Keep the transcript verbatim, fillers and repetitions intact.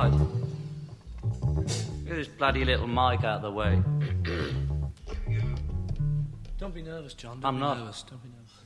right. Get this bloody little mic out of the way. Don't be nervous, John. Don't I'm be not. nervous. Don't be nervous.